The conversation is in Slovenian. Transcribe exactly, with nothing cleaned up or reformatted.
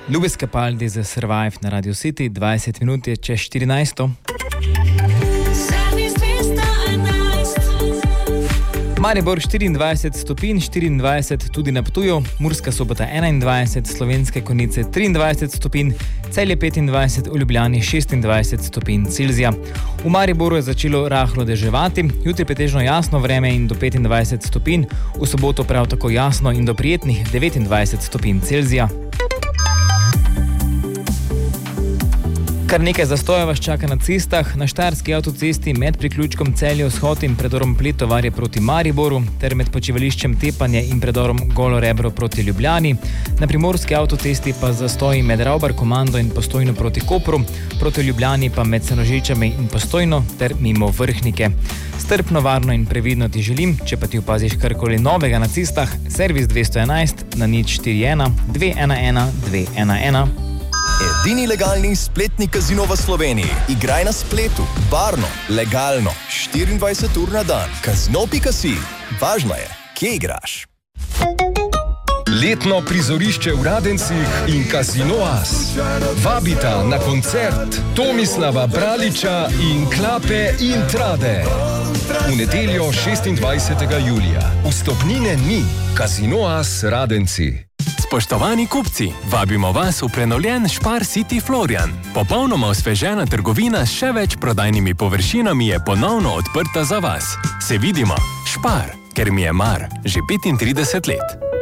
Lubis Capaldi za Survive na Radio City, dvajset minut je čez štirinajsto. Maribor štiriindvajset stopinj, štiriindvajset tudi na Ptuju, Murska Sobota enaindvajset, Slovenske Konjice triindvajset stopinj, Celje petindvajset, v Ljubljani šestindvajset stopinj Celzija. V Mariboru je začelo rahlo deževati, jutri pretežno jasno vreme in do petindvajset stopinj, v soboto prav tako jasno in do prijetnih devetindvajset stopinj Celzija. Kar nekaj zastoja vas čaka na cestah, na Štajerski avtocesti med priključkom Celje-Vzhod in predorom Pletovarje proti Mariboru, ter med počivališčem Tepanje in predorom Golo Rebro proti Ljubljani, na Primorski avtocesti pa zastoji med Ravbar Komando in Postojno proti Kopru, proti Ljubljani pa med Senožečami in Postojno ter mimo Vrhnike. Strpno, varno in previdno ti želim, če pa ti opaziš karkoli novega na cestah, servis dvesto enajst na nič štiri ena dve ena ena dve ena ena. Edini legalni spletni kazino v Sloveniji. Igraj na spletu, varno, legalno, štiriindvajset ur na dan. Kazino pika si. Važno je, kje igraš. Letno prizorišče v Radencih in Casino As vabita na koncert Tomislava Braliča in Klape in Trade. V nedeljo šestindvajsetega julija. Vstopnine ni. Casino As Radenci. Spoštovani kupci, vabimo vas v prenovljen Spar City Florian. Popolnoma osvežena trgovina s še več prodajnimi površinami je ponovno odprta za vas. Se vidimo, Spar, ker mi je mar, že petintrideset let.